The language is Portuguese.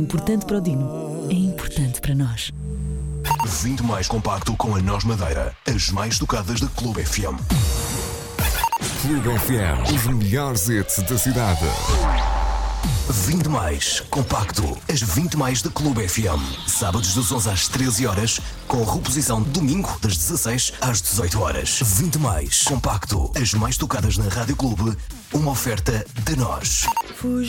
Importante para o Dino, é importante para nós. 20 mais compacto com a Nós Madeira. As mais tocadas da Clube FM. Clube FM, os melhores hits da cidade. 20 mais compacto. As 20 mais da Clube FM. Sábados das 11 às 13 horas, com reposição domingo das 16 às 18 horas. 20 mais compacto. As mais tocadas na Rádio Clube. Uma oferta de nós.